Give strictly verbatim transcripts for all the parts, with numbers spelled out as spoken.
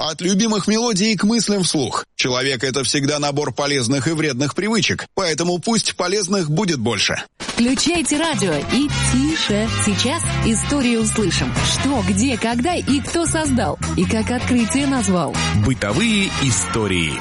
От любимых мелодий к мыслям вслух. Человек — это всегда набор полезных и вредных привычек, поэтому пусть полезных будет больше. Включайте радио и тише. Сейчас историю услышим. Что, где, когда и кто создал, и как открытие назвал. Бытовые истории.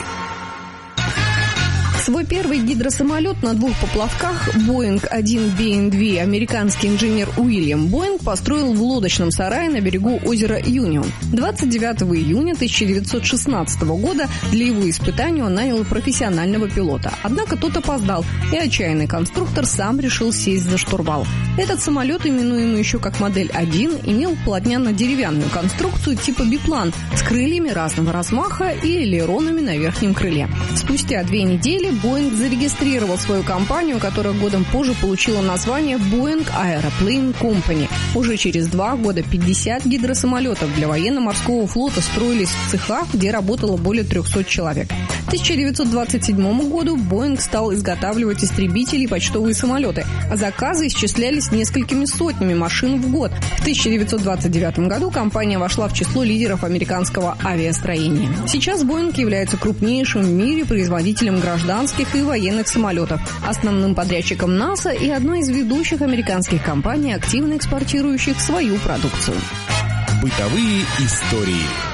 Свой первый гидросамолет на двух поплавках Боинг один би эн два американский инженер Уильям Боинг построил в лодочном сарае на берегу озера Юнион. двадцать девятого июня тысяча девятьсот шестнадцатого года для его испытаний он нанял профессионального пилота. Однако тот опоздал, и отчаянный конструктор сам решил сесть за штурвал. Этот самолет, именуемый еще как модель один, имел полотняно-деревянную конструкцию типа биплан с крыльями разного размаха и элеронами на верхнем крыле. Спустя две недели Боинг зарегистрировал свою компанию, которая годом позже получила название Boeing Aeroplane Company. Уже через два года пятьдесят гидросамолетов для военно-морского флота строились в цехах, где работало более трехсот человек. К тысяча девятьсот двадцать седьмому году Боинг стал изготавливать истребители и почтовые самолеты, а заказы исчислялись несколькими сотнями машин в год. В тысяча девятьсот двадцать девятом году компания вошла в число лидеров американского авиастроения. Сейчас Боинг является крупнейшим в мире производителем гражданских и военных самолетов, основным подрядчиком НАСА и одной из ведущих американских компаний, активно экспортирующих свою продукцию. Бытовые истории.